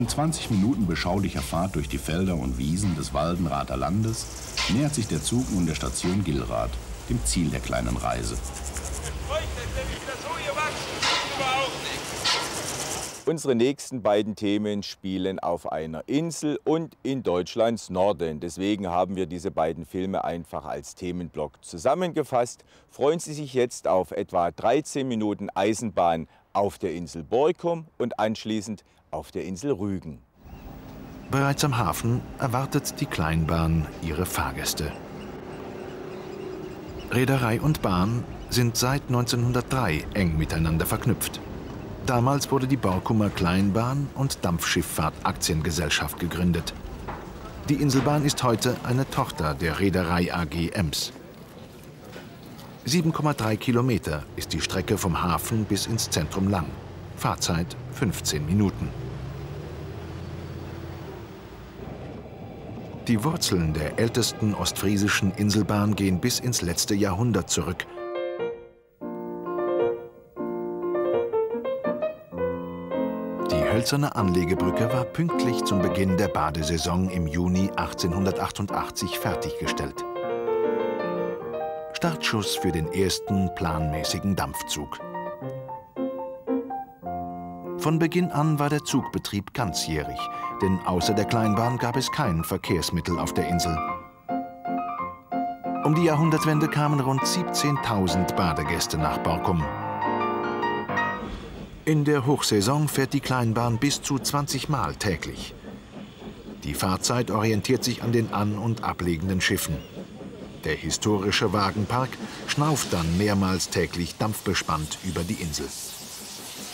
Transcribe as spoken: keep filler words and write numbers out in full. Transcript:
In zwanzig Minuten beschaulicher Fahrt durch die Felder und Wiesen des Waldenrather Landes nähert sich der Zug nun der Station Gilrath, dem Ziel der kleinen Reise. Unsere nächsten beiden Themen spielen auf einer Insel und in Deutschlands Norden. Deswegen haben wir diese beiden Filme einfach als Themenblock zusammengefasst. Freuen Sie sich jetzt auf etwa dreizehn Minuten Eisenbahn auf der Insel Borkum und anschließend auf der Insel Rügen. Bereits am Hafen erwartet die Kleinbahn ihre Fahrgäste. Reederei und Bahn sind seit neunzehnhundertdrei eng miteinander verknüpft. Damals wurde die Borkumer Kleinbahn und Dampfschifffahrt Aktiengesellschaft gegründet. Die Inselbahn ist heute eine Tochter der Reederei A G Ems. sieben Komma drei Kilometer ist die Strecke vom Hafen bis ins Zentrum lang. Fahrzeit fünfzehn Minuten. Die Wurzeln der ältesten ostfriesischen Inselbahn gehen bis ins letzte Jahrhundert zurück. Die hölzerne Anlegebrücke war pünktlich zum Beginn der Badesaison im Juni achtzehnhundertachtundachtzig fertiggestellt. Startschuss für den ersten planmäßigen Dampfzug. Von Beginn an war der Zugbetrieb ganzjährig, denn außer der Kleinbahn gab es kein Verkehrsmittel auf der Insel. Um die Jahrhundertwende kamen rund siebzehntausend Badegäste nach Borkum. In der Hochsaison fährt die Kleinbahn bis zu zwanzig Mal täglich. Die Fahrzeit orientiert sich an den an- und ablegenden Schiffen. Der historische Wagenpark schnauft dann mehrmals täglich dampfbespannt über die Insel.